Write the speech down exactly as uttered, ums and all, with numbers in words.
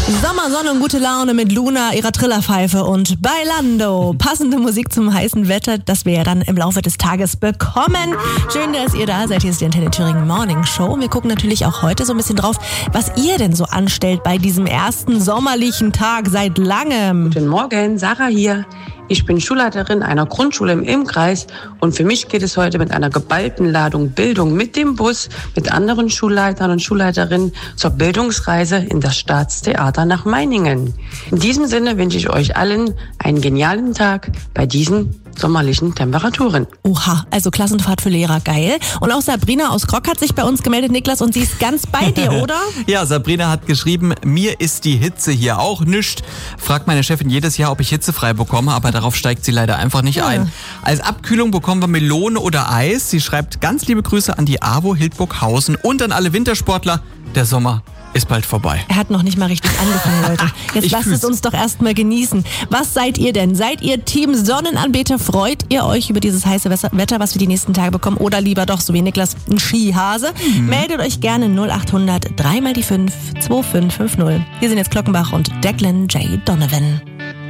Sommer, Sonne und gute Laune mit Luna, ihrer Trillerpfeife und Bailando. Passende Musik zum heißen Wetter, das wir ja dann im Laufe des Tages bekommen. Schön, dass ihr da seid. Hier ist die Antenne Thüringen Morning Show. Wir gucken natürlich auch heute so ein bisschen drauf, was ihr denn so anstellt bei diesem ersten sommerlichen Tag seit langem. Guten Morgen, Sarah hier. Ich bin Schulleiterin einer Grundschule im Ilmkreis und für mich geht es heute mit einer geballten Ladung Bildung mit dem Bus mit anderen Schulleitern und Schulleiterinnen zur Bildungsreise in das Staatstheater nach Meiningen. In diesem Sinne wünsche ich euch allen einen genialen Tag bei diesen sommerlichen Temperaturen. Oha, also Klassenfahrt für Lehrer, geil. Und auch Sabrina aus Krock hat sich bei uns gemeldet, Niklas, und sie ist ganz bei dir, oder? Ja, Sabrina hat geschrieben, mir ist die Hitze hier auch nischt. Fragt meine Chefin jedes Jahr, ob ich hitzefrei bekomme, aber darauf steigt sie leider einfach nicht Ja. ein. Als Abkühlung bekommen wir Melone oder Eis. Sie schreibt ganz liebe Grüße an die AWO Hildburghausen und an alle Wintersportler. Der Sommer ist bald vorbei. Er hat noch nicht mal richtig angefangen, Leute. Jetzt Ich lasst fühl's. es uns doch erstmal genießen. Was seid ihr denn? Seid ihr Team Sonnenanbeter? Freut ihr euch über dieses heiße Wetter, was wir die nächsten Tage bekommen? Oder lieber doch, so wie Niklas, ein Skihase? Mhm. Meldet euch gerne null acht hundert drei mal die fünf zwei fünf fünf null. Hier sind jetzt Glockenbach und Declan J. Donovan.